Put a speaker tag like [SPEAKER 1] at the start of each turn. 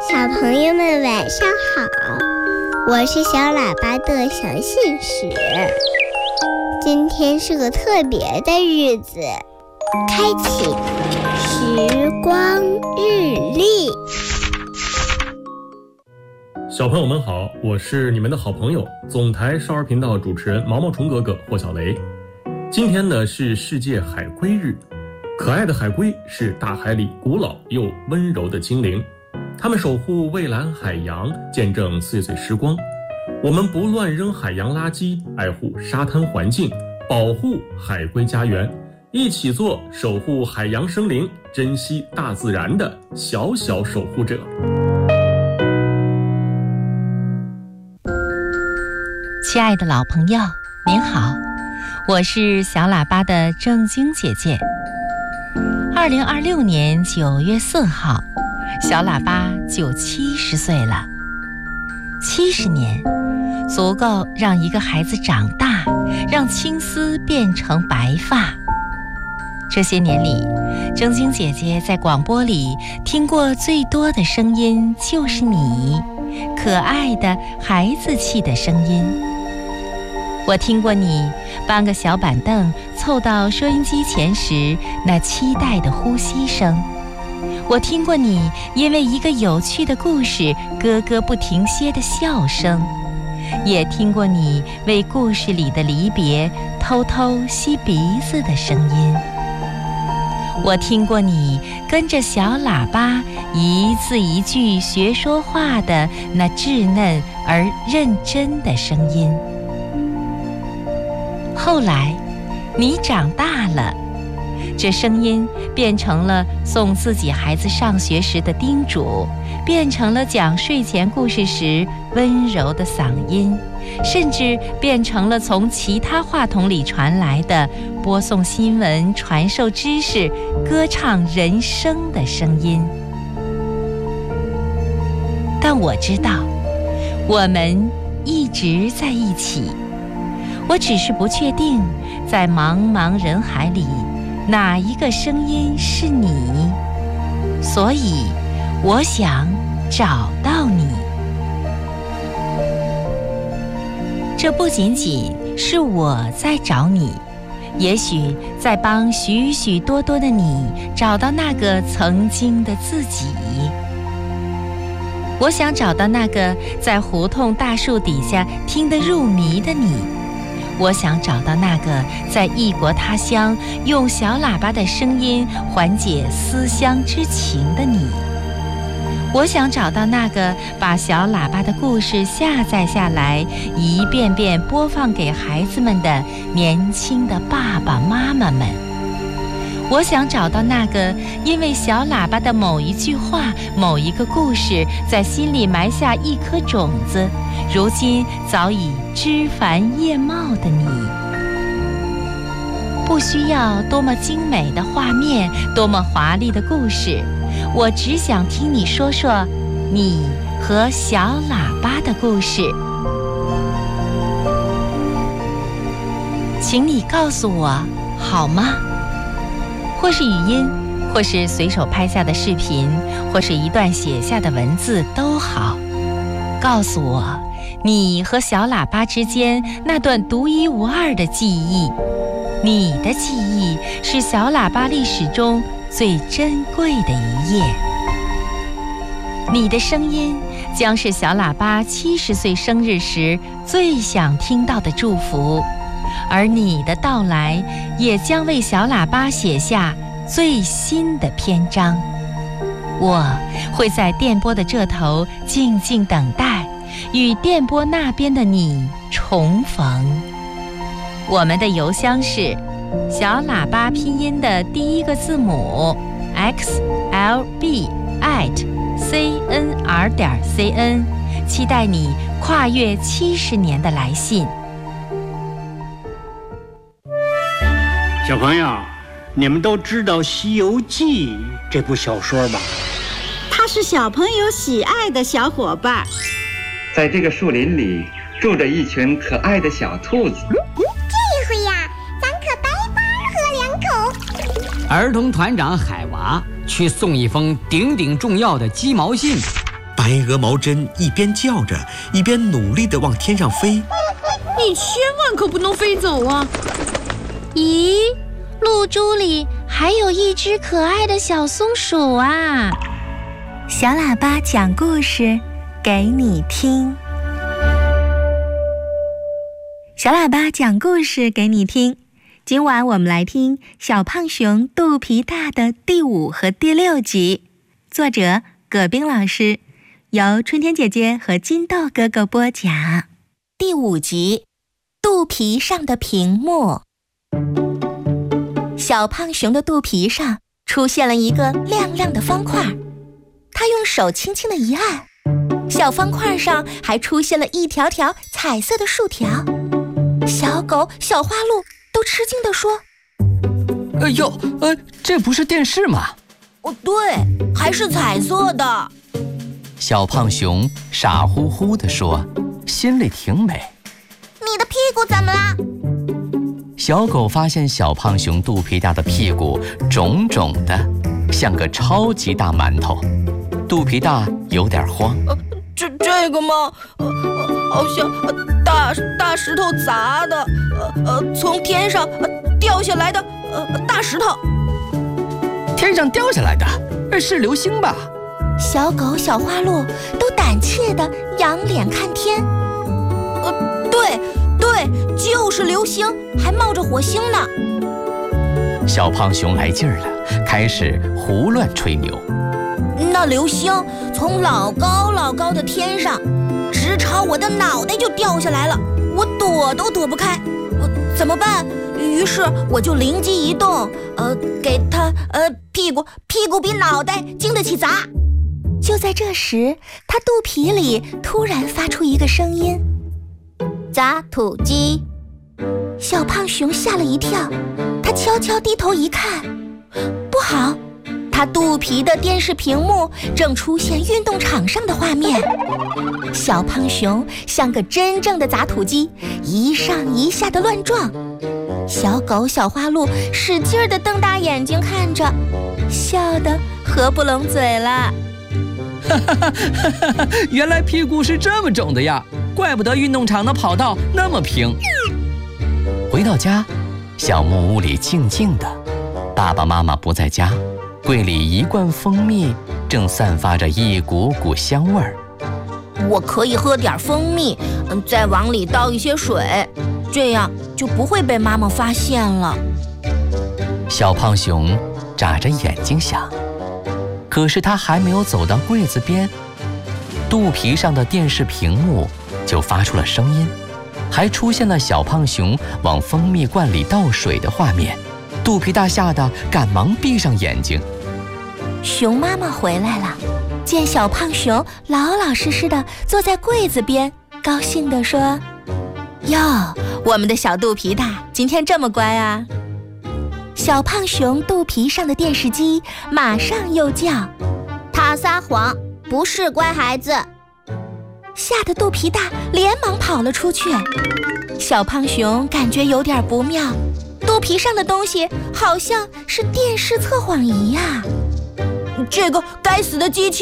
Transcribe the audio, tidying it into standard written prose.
[SPEAKER 1] 小朋友们晚上好，我是小喇叭的小信使。今天是个特别的日子，开启时光日历。
[SPEAKER 2] 小朋友们好，我是你们的好朋友总台少儿频道主持人毛毛虫哥哥霍小雷。今天呢是世界海龟日，可爱的海龟是大海里古老又温柔的精灵，它们守护蔚蓝海洋，见证岁岁时光。我们不乱扔海洋垃圾，爱护沙滩环境，保护海龟家园，一起做守护海洋生灵、珍惜大自然的小小守护者。
[SPEAKER 3] 亲爱的老朋友，您好，我是小喇叭的正晶姐姐。2026年9月4号，小喇叭就70岁了。70年，足够让一个孩子长大，让青丝变成白发。这些年里，正晶姐姐在广播里听过最多的声音就是你，可爱的孩子气的声音。我听过你搬个小板凳凑到收音机前时那期待的呼吸声，我听过你因为一个有趣的故事咯咯不停歇的笑声，也听过你为故事里的离别偷偷吸鼻子的声音。我听过你跟着小喇叭一字一句学说话的那稚嫩而认真的声音。后来你长大了，这声音变成了送自己孩子上学时的叮嘱，变成了讲睡前故事时温柔的嗓音，甚至变成了从其他话筒里传来的播送新闻、传授知识、歌唱人生的声音。但我知道，我们一直在一起，我只是不确定，在茫茫人海里，哪一个声音是你？所以，我想找到你。这不仅仅是我在找你，也许在帮许许多多的你找到那个曾经的自己。我想找到那个在胡同大树底下听得入迷的你。我想找到那个在异国他乡用小喇叭的声音缓解思乡之情的你。我想找到那个把小喇叭的故事下载下来，一遍遍播放给孩子们的年轻的爸爸妈妈们。我想找到那个因为小喇叭的某一句话、某一个故事，在心里埋下一颗种子，如今早已枝繁叶茂的你。不需要多么精美的画面，多么华丽的故事，我只想听你说说你和小喇叭的故事。请你告诉我好吗？或是语音，或是随手拍下的视频，或是一段写下的文字都好。告诉我你和小喇叭之间那段独一无二的记忆。你的记忆是小喇叭历史中最珍贵的一页。你的声音将是小喇叭70岁生日时最想听到的祝福，而你的到来也将为小喇叭写下最新的篇章。我会在电波的这头静静等待，与电波那边的你重逢。我们的邮箱是小喇叭拼音的第一个字母 xlb@cnr.cn， 期待你跨越70年的来信。
[SPEAKER 4] 小朋友，你们都知道《西游记》这部小说吧？
[SPEAKER 5] 它是小朋友喜爱的小伙伴。
[SPEAKER 6] 在这个树林里住着一群可爱的小兔子。
[SPEAKER 1] 这回呀，咱可白白喝两口。
[SPEAKER 7] 儿童团长海娃去送一封顶顶重要的鸡毛信。 白鹅毛针一边叫着，一边努力地往天上飞。
[SPEAKER 8] 你千万可不能飞走啊！
[SPEAKER 3] 咦，露珠里还有一只可爱的小松鼠啊！
[SPEAKER 9] 小喇叭讲故事给你听。小喇叭讲故事给你听。今晚我们来听小胖熊肚皮大的第5和第6集，作者葛冰老师，由春天姐姐和金豆哥哥播讲。第5集，肚皮上的屏幕。小胖熊的肚皮上出现了一个亮亮的方块，他用手轻轻地一按，小方块上还出现了一条条彩色的竖条。小狗、小花鹿都吃惊地说：
[SPEAKER 10] 这不是电视吗？
[SPEAKER 11] 对，还是彩色的。
[SPEAKER 10] 小胖熊傻乎乎地说，心里挺美。
[SPEAKER 11] 你的屁股怎么了？
[SPEAKER 10] 小狗发现小胖熊肚皮大的屁股肿肿的，像个超级大馒头。肚皮大有点慌。
[SPEAKER 11] 这个吗？好像大石头砸的，从天上掉下来的大石头。
[SPEAKER 10] 天上掉下来的是流星吧？
[SPEAKER 9] 小狗、小花鹿都胆怯地仰脸看天。
[SPEAKER 11] 对，就是流星，还冒着火星呢。
[SPEAKER 10] 小胖熊来劲儿了，开始胡乱吹牛。
[SPEAKER 11] 那流星从老高老高的天上，直朝我的脑袋就掉下来了，我躲都躲不开，怎么办？于是我就灵机一动，给他屁股比脑袋经得起砸。
[SPEAKER 9] 就在这时，他肚皮里突然发出一个声音：
[SPEAKER 1] 砸土机。
[SPEAKER 9] 小胖熊吓了一跳，他悄悄低头一看，不好，他肚皮的电视屏幕正出现运动场上的画面。小胖熊像个真正的砸土机，一上一下的乱撞。小狗、小花鹿使劲地瞪大眼睛看着，笑得合不拢嘴了。
[SPEAKER 10] 原来屁股是这么肿的呀，怪不得运动场的跑道那么平。回到家，小木屋里静静的，爸爸妈妈不在家，柜里一罐蜂蜜正散发着一股股香味儿。
[SPEAKER 11] 我可以喝点蜂蜜，再往里倒一些水，这样就不会被妈妈发现了。
[SPEAKER 10] 小胖熊眨着眼睛想，可是他还没有走到柜子边，肚皮上的电视屏幕就发出了声音，还出现了小胖熊往蜂蜜罐里倒水的画面。肚皮大吓得赶忙闭上眼睛。
[SPEAKER 9] 熊妈妈回来了，见小胖熊老老实实地坐在柜子边，高兴地说：哟，我们的小肚皮大今天这么乖啊。小胖熊肚皮上的电视机马上又叫：
[SPEAKER 1] 他撒谎，不是乖孩子。
[SPEAKER 9] 吓得肚皮大连忙跑了出去。小胖熊感觉有点不妙，肚皮上的东西好像是电视测谎仪呀。
[SPEAKER 11] 这个该死的机器